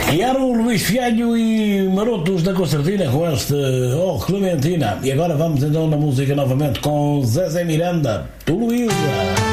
E era o Luís Fialho e Marotos da Concertina com este Oh Clementina. E agora vamos então na música novamente com Zezé Miranda, Tu Luísa.